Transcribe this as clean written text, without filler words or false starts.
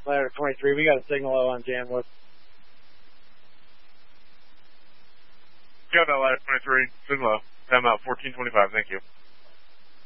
Ladder 23, we got a signal low on Janwood. Got that Ladder 23, signal low. I'm out 1425, thank you.